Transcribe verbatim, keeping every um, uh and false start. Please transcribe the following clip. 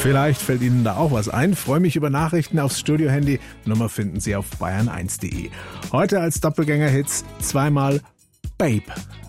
Vielleicht fällt Ihnen da auch was ein. Freue mich über Nachrichten aufs Studio-Handy. Nummer finden Sie auf bayern eins punkt de. Heute als Doppelgänger-Hits zweimal Babe.